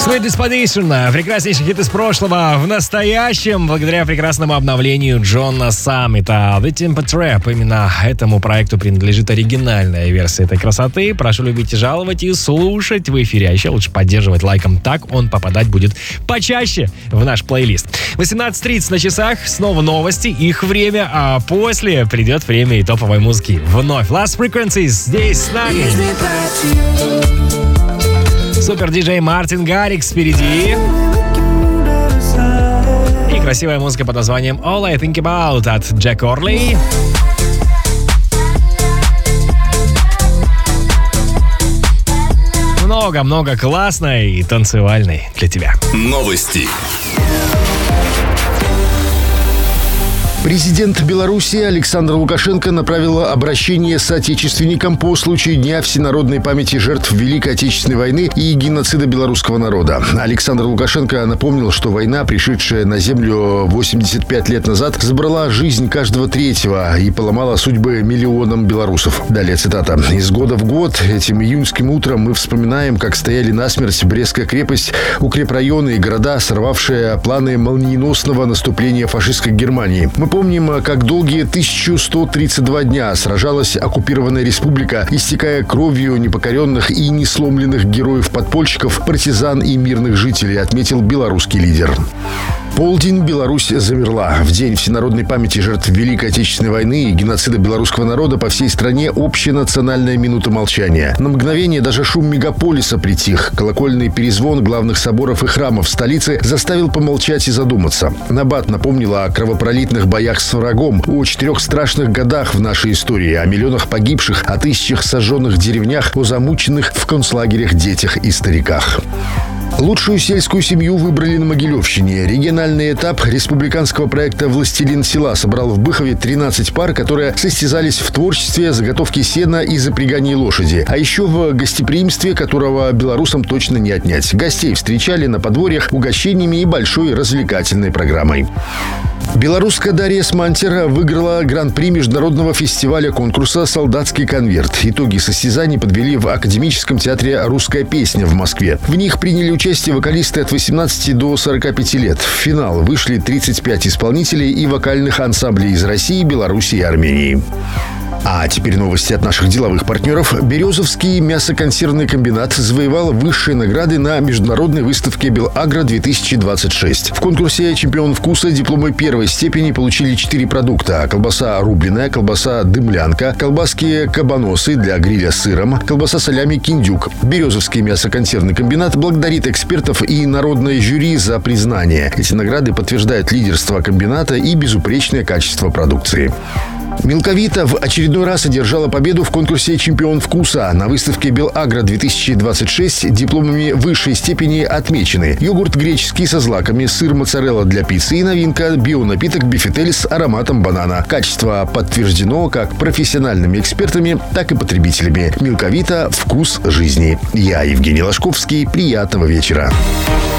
Sweet Disposition. Прекраснейший хит из прошлого в настоящем, благодаря прекрасному обновлению Джона Саммита. The Tempo Trap. Именно этому проекту принадлежит оригинальная версия этой красоты. Прошу любить и жаловать и слушать в эфире. А еще лучше поддерживать лайком, так он попадать будет почаще в наш плейлист. 18:30 на часах, снова новости, их время, а после придет время и топовой музыки. Вновь Last Frequencies здесь с нами. Супер диджей Мартин Гаррикс впереди. И красивая музыка под названием All I Think About от Джек Орли. Много-много классной и танцевальной для тебя. Новости. Президент Беларуси Александр Лукашенко направил обращение соотечественникам по случаю Дня всенародной памяти жертв Великой Отечественной войны и геноцида белорусского народа. Александр Лукашенко напомнил, что война, пришедшая на землю 85 лет назад, забрала жизнь каждого третьего и поломала судьбы миллионам белорусов. Далее цитата. «Из года в год этим июньским утром мы вспоминаем, как стояли насмерть Брестская крепость, укрепрайоны и города, сорвавшие планы молниеносного наступления фашистской Германии. Мы помним, как долгие 1132 дня сражалась оккупированная республика, истекая кровью непокоренных и несломленных героев-подпольщиков, партизан и мирных жителей», отметил белорусский лидер. Полдень Беларусь замерла. В день всенародной памяти жертв Великой Отечественной войны и геноцида белорусского народа по всей стране общенациональная минута молчания. На мгновение даже шум мегаполиса притих. Колокольный перезвон главных соборов и храмов столицы заставил помолчать и задуматься. Набат напомнила о кровопролитных боях с врагом, о 4 страшных годах в нашей истории, о миллионах погибших, о тысячах сожженных деревнях, о замученных в концлагерях детях и стариках. Лучшую сельскую семью выбрали на Могилевщине. Региональный этап республиканского проекта «Властелин села» собрал в Быхове 13 пар, которые состязались в творчестве, заготовке сена и запрягании лошади. А еще в гостеприимстве, которого белорусам точно не отнять. Гостей встречали на подворьях угощениями и большой развлекательной программой. Белорусская Дарья Смантер выиграла гран-при международного фестиваля конкурса «Солдатский конверт». Итоги состязаний подвели в Академическом театре «Русская песня» в Москве. В них приняли участие вокалисты от 18 до 45 лет. В финал вышли 35 исполнителей и вокальных ансамблей из России, Беларуси и Армении. А теперь новости от наших деловых партнеров. Березовский мясоконсервный комбинат завоевал высшие награды на международной выставке «Белагро-2026». В конкурсе «Чемпион вкуса» дипломы первой степени получили 4 продукта. Колбаса рубленая, колбаса дымлянка, колбаски кабаносы для гриля с сыром, колбаса солями киндюк. Березовский мясоконсервный комбинат благодарит экспертов и народное жюри за признание. Эти награды подтверждают лидерство комбината и безупречное качество продукции. Мелковита в очередной раз одержала победу в конкурсе «Чемпион вкуса». На выставке «Белагро-2026» дипломами высшей степени отмечены йогурт греческий со злаками, сыр моцарелла для пиццы и новинка – бионапиток бифетель с ароматом банана. Качество подтверждено как профессиональными экспертами, так и потребителями. Мелковита – вкус жизни. Я Евгений Ложковский. Приятного вечера.